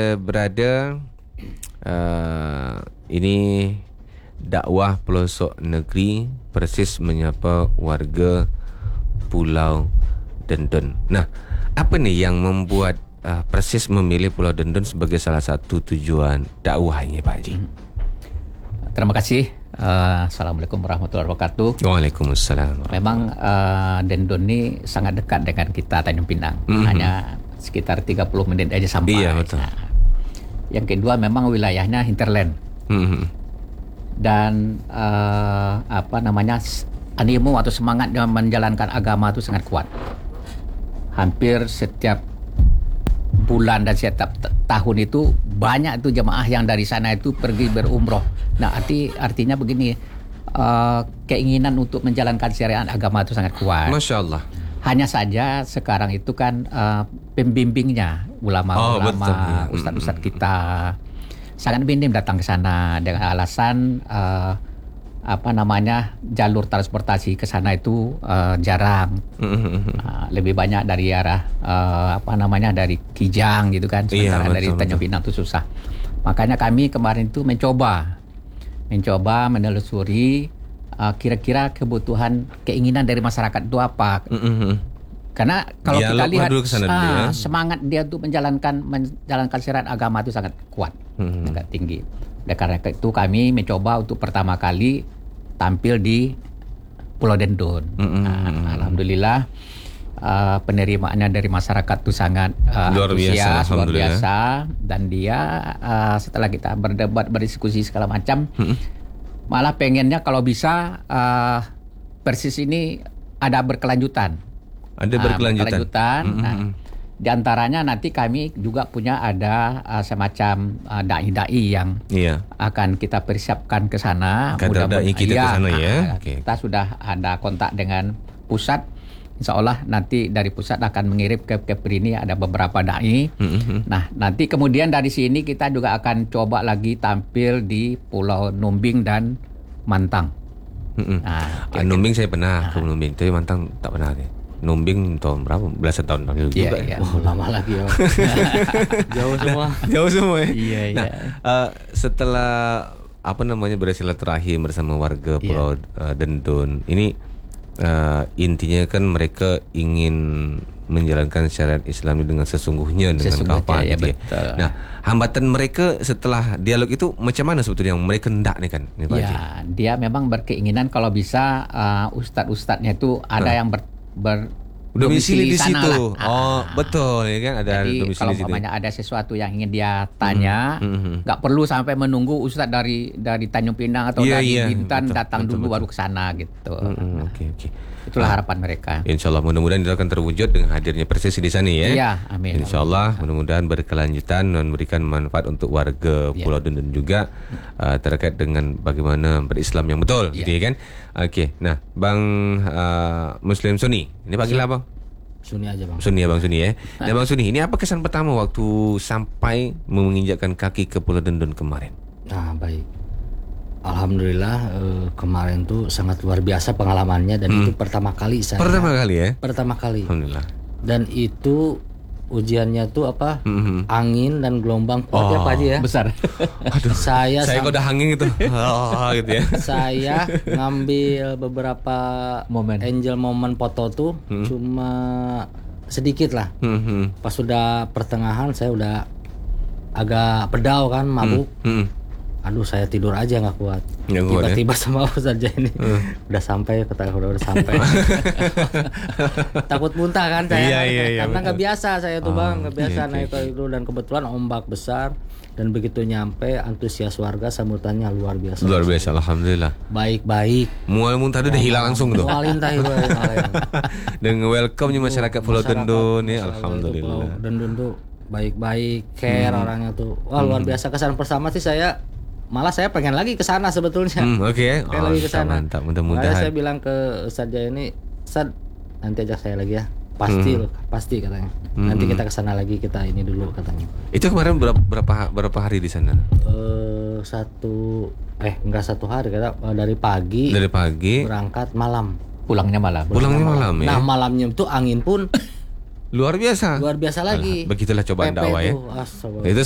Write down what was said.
berada ini dakwah pelosok negeri Persis menyapa warga Pulau Dendun. Nah, apa nih yang membuat Persis memilih Pulau Dendun sebagai salah satu tujuan dakwahnya, Pak Haji? Terima kasih. Assalamualaikum warahmatullahi wabarakatuh. Waalaikumsalam. Memang Dendun ini sangat dekat dengan kita, Tanjung Pinang. Hanya sekitar 30 menit aja sampai. Iya, betul. Nah, yang kedua memang wilayahnya hinterland. Dan animo atau semangat dalam menjalankan agama itu sangat kuat. Hampir setiap bulan dan setiap tahun itu banyak itu jemaah yang dari sana itu pergi berumroh. Nah, artinya begini, keinginan untuk menjalankan syariat agama itu sangat kuat. Masya Allah. Hanya saja sekarang itu kan pembimbingnya ulama-ulama, ustadz-ustadz kita sangat minim datang ke sana dengan alasan jalur transportasi ke sana itu jarang. Lebih banyak dari arah dari Kijang gitu kan, sementara dari Tanjung Pinang itu susah. Makanya kami kemarin itu mencoba menelusuri kira-kira kebutuhan keinginan dari masyarakat itu apa. Karena kalau kita lihat semangat dia untuk menjalankan syariat agama itu sangat kuat, sangat tinggi. Dan karena itu kami mencoba untuk pertama kali tampil di Pulau Dendun. Alhamdulillah penerimaannya dari masyarakat itu sangat luar biasa. Dan dia setelah kita berdebat, berdiskusi segala macam, malah pengennya kalau bisa Persis ini ada berkelanjutan. Nah, di antaranya nanti kami juga punya ada semacam dai-dai yang akan kita persiapkan ke sana. Mudah-mudahan kita ke sana ya. Kita sudah ada kontak dengan pusat. Insya Allah nanti dari pusat akan mengirim ke Kepri ini ada beberapa dai. Nah, nanti kemudian dari sini kita juga akan coba lagi tampil di Pulau Numbing dan Mantang. Numbing saya pernah ke Numbing, tapi Mantang tak pernah deh. Numbing tahun berapa? Belasan tahun lalu juga. Iya. Lama lagi ya. Jauh semua ya. Iya. Nah, setelah bersilaturahim bersama warga Pulau Dendun, ini intinya kan mereka ingin menjalankan syariat Islam dengan sesungguhnya dengan kapal gitu ya. Nah, hambatan mereka setelah dialog itu macam mana sebetulnya yang mereka hendak nih kan? Ya, dia memang berkeinginan kalau bisa ustadz-ustadznya itu ada yang domisili di situ. Betul ya kan, ada jadi domisili kalau di situ. ada sesuatu yang ingin dia tanya, nggak perlu sampai menunggu ustadz dari Tanjung Pinang atau dari Bintan datang dulu baru ke sana gitu. Oke. Itulah harapan mereka. Insyaallah mudah-mudahan itu akan terwujud dengan hadirnya Persis di sana ya. Iya, amin. Insyaallah mudah-mudahan berkelanjutan dan memberikan manfaat untuk warga Pulau Dendun juga terkait dengan bagaimana berislam yang betul gitu ya kan. Oke. Nah, Bang Muslim Sunni. Ini panggil apa? Sunni aja Bang. Sunni ya Bang Sunni ya. Nah, Bang Sunni, ini apa kesan pertama waktu sampai menginjakkan kaki ke Pulau Dendun kemarin? Nah, baik. Alhamdulillah kemarin tuh sangat luar biasa pengalamannya dan itu pertama kali saya. Pertama kali ya? Pertama kali. Alhamdulillah. Dan itu ujiannya tuh angin dan gelombang kuat ya Pak Haji ya. Besar. Aduh, saya kok udah angin gitu. Gitu ya. Saya ngambil beberapa angel moment foto tuh cuma sedikit lah. Pas sudah pertengahan saya udah agak pedau kan, mabuk. Aduh, saya tidur aja nggak kuat. Tiba-tiba sama Ustaz ini udah sampai, udah sampai. Takut muntah kan saya, karena nggak biasa saya tuh Bang, nggak biasa naik itu, dan kebetulan ombak besar dan begitu nyampe antusias warga sambutannya luar biasa. Luar biasa, alhamdulillah. Baik-baik. Mual muntah udah hilang langsung tuh. Mual muntah itu. Dengan welcome-nya masyarakat Pulau Dendun ya, alhamdulillah. Dendun tuh baik-baik, care orangnya tuh. Wah, luar biasa. Kesan pertama sih saya pengen lagi ke sana sebetulnya. Oke. Pengen lagi ke sana. Mantap, mudah-mudahan. Saya bilang ke Ustaz ini, Ustaz, nanti ajak saya lagi ya. Pasti katanya. Nanti kita ke sana lagi, kita ini dulu katanya. Itu kemarin berapa hari di sana? Enggak satu hari, kata dari pagi. Berangkat malam. Pulangnya malam ya. Nah, malamnya itu angin pun luar biasa lagi. Begitulah cobaan dakwah ya. Itu